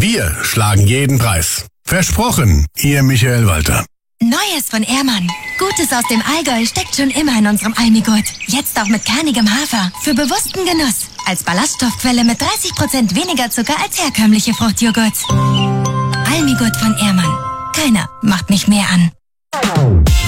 Wir schlagen jeden Preis. Versprochen, Ihr Michael Walter. Neues von Ehrmann. Gutes aus dem Allgäu steckt schon immer in unserem Almigurt. Jetzt auch mit kernigem Hafer. Für bewussten Genuss. Als Ballaststoffquelle mit 30% weniger Zucker als herkömmliche Fruchtjoghurt. Almigurt von Ehrmann. Keiner macht mich mehr an.